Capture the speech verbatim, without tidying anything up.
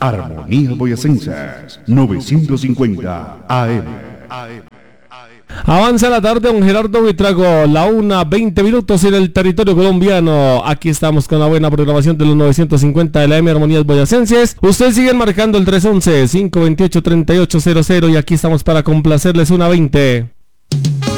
Armonía Boyacenses, novecientos cincuenta A M. Avanza la tarde, don Gerardo Buitrago, la una, veinte minutos en el territorio colombiano. Aquí estamos con la buena programación de los novecientos cincuenta de la M, Armonías Boyacenses. Ustedes siguen marcando el tres once, cinco veintiocho, treinta y ocho cero cero y aquí estamos para complacerles una veinte.